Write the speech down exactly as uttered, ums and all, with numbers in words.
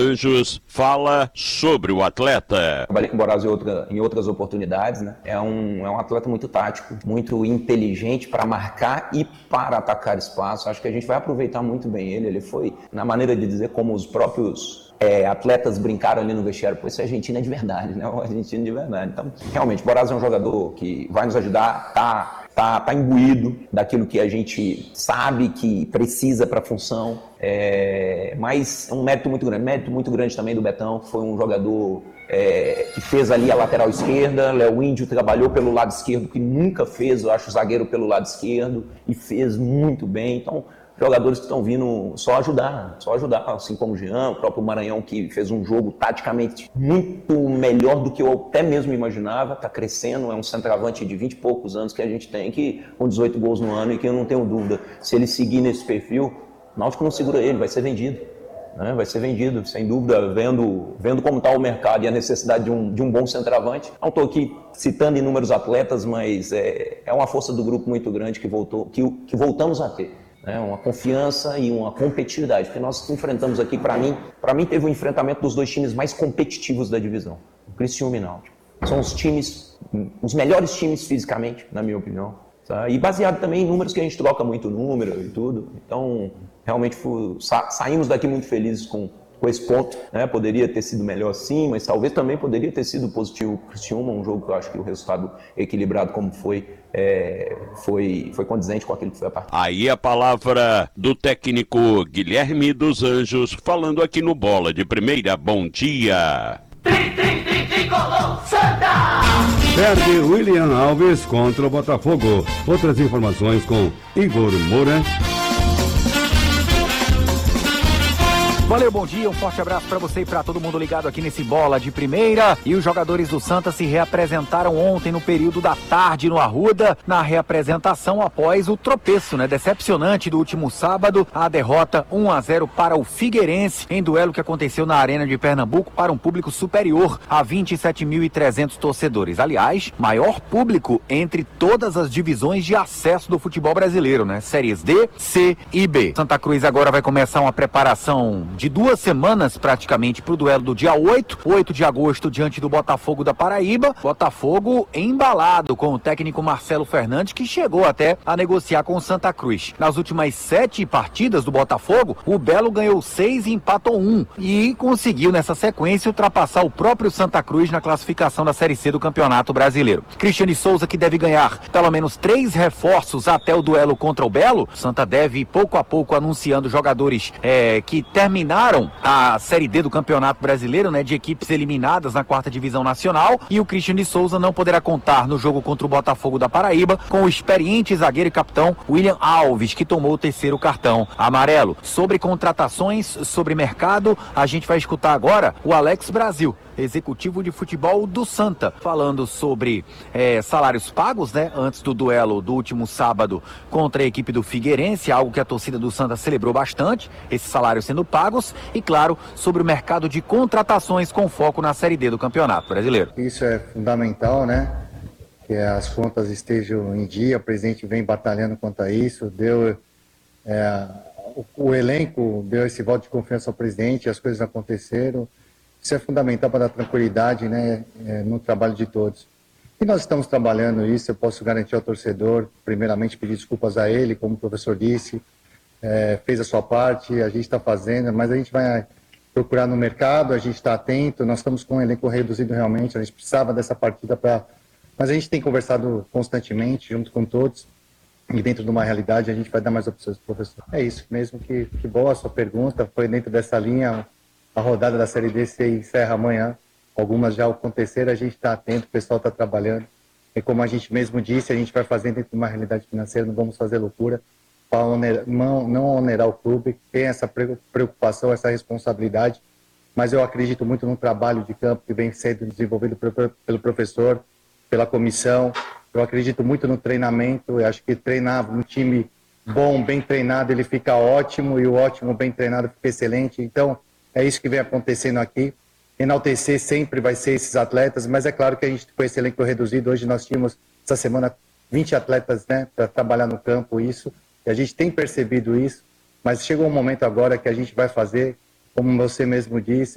Anjos fala sobre o atleta. Trabalhei com o Borazzo em, outra, em outras oportunidades, né? É um, é um atleta muito tático, muito inteligente para marcar e para atacar espaço. Acho que a gente vai aproveitar muito bem ele. Ele foi, na maneira de dizer, como os próprios é, atletas brincaram ali no vestiário. Pô, esse argentino é de verdade, né? O argentino de verdade. Então, realmente, o Borazzo é um jogador que vai nos ajudar, tá... Tá, tá imbuído daquilo que a gente sabe que precisa para a função, é, mas é um mérito muito grande, mérito muito grande também do Betão, que foi um jogador é, que fez ali a lateral esquerda. Léo Índio trabalhou pelo lado esquerdo, que nunca fez, eu acho, zagueiro pelo lado esquerdo, e fez muito bem. Então, jogadores que estão vindo só ajudar, só ajudar, assim como o Jean, o próprio Maranhão, que fez um jogo taticamente muito melhor do que eu até mesmo imaginava, está crescendo, é um centroavante de vinte e poucos anos que a gente tem, que com dezoito gols no ano, e que eu não tenho dúvida, se ele seguir nesse perfil, o Náutico não segura ele, vai ser vendido, né? Vai ser vendido, sem dúvida, vendo, vendo como está o mercado e a necessidade de um, de um bom centroavante. Não estou aqui citando inúmeros atletas, mas é, é uma força do grupo muito grande que, voltou, que, que voltamos a ter. É uma confiança e uma competitividade, porque nós enfrentamos aqui, para mim, para mim teve um enfrentamento dos dois times mais competitivos da divisão, o Criciúma e Náutico. São os times, os melhores times fisicamente, na minha opinião, tá? E baseado também em números que a gente troca muito número e tudo. Então, realmente fui, sa, saímos daqui muito felizes com, com esse ponto, né? Poderia ter sido melhor sim, mas talvez também poderia ter sido positivo o Criciúma, um jogo que eu acho que o resultado equilibrado como foi, É, foi, foi condizente com aquilo que foi a partida. Aí a palavra do técnico Guilherme dos Anjos, falando aqui no Bola de Primeira. Bom dia! Tri, tri, tri, tricolor, Santa! Perde William Alves contra o Botafogo. Outras informações com Igor Moura. Valeu, bom dia, um forte abraço pra você e pra todo mundo ligado aqui nesse Bola de Primeira. E os jogadores do Santa se reapresentaram ontem no período da tarde no Arruda, na reapresentação após o tropeço, né, decepcionante do último sábado, a derrota um a zero para o Figueirense, em duelo que aconteceu na Arena de Pernambuco para um público superior a vinte e sete mil e trezentos torcedores. Aliás, maior público entre todas as divisões de acesso do futebol brasileiro, né, séries D, C e B. Santa Cruz agora vai começar uma preparação de duas semanas praticamente para o duelo do dia oito, oito de agosto, diante do Botafogo da Paraíba. Botafogo embalado com o técnico Marcelo Fernandes, que chegou até a negociar com o Santa Cruz. Nas últimas sete partidas do Botafogo, o Belo ganhou seis e empatou um, e conseguiu nessa sequência ultrapassar o próprio Santa Cruz na classificação da Série C do Campeonato Brasileiro. Cristiane Souza, que deve ganhar pelo menos três reforços até o duelo contra o Belo. Santa deve pouco a pouco anunciando jogadores é, que terminaram a Série D do Campeonato Brasileiro, né, de equipes eliminadas na quarta divisão nacional, e o Cristiane Souza não poderá contar no jogo contra o Botafogo da Paraíba com o experiente zagueiro e capitão William Alves, que tomou o terceiro cartão amarelo. Sobre contratações, sobre mercado, a gente vai escutar agora o Alex Brasil, executivo de futebol do Santa, falando sobre é, salários pagos, né, antes do duelo do último sábado contra a equipe do Figueirense, algo que a torcida do Santa celebrou bastante, esses salários sendo pagos, e claro, sobre o mercado de contratações com foco na Série D do Campeonato Brasileiro. Isso é fundamental, né, que as contas estejam em dia, o presidente vem batalhando quanto a isso, deu, é, o, o elenco deu esse voto de confiança ao presidente, as coisas aconteceram. Isso é fundamental para dar tranquilidade, né, no trabalho de todos. E nós estamos trabalhando isso, eu posso garantir ao torcedor, primeiramente pedir desculpas a ele, como o professor disse, é, fez a sua parte, a gente está fazendo, mas a gente vai procurar no mercado, a gente está atento, nós estamos com um elenco reduzido realmente, a gente precisava dessa partida para... Mas a gente tem conversado constantemente, junto com todos, e dentro de uma realidade a gente vai dar mais opções para o professor. É isso mesmo, que, que boa a sua pergunta, foi dentro dessa linha. A rodada da Série D se encerra amanhã, algumas já aconteceram, a gente está atento, o pessoal está trabalhando, e como a gente mesmo disse, a gente vai fazer dentro de uma realidade financeira, não vamos fazer loucura, para onerar, não, não onerar o clube, tem essa preocupação, essa responsabilidade, mas eu acredito muito no trabalho de campo que vem sendo desenvolvido pelo professor, pela comissão, eu acredito muito no treinamento, eu acho que treinar um time bom, bem treinado, ele fica ótimo, e o ótimo, bem treinado, fica excelente, então é isso que vem acontecendo aqui. Enaltecer sempre vai ser esses atletas, mas é claro que a gente, com esse elenco reduzido, hoje nós tínhamos, essa semana, vinte atletas, né, para trabalhar no campo, isso, e a gente tem percebido isso, mas chegou um momento agora que a gente vai fazer, como você mesmo disse,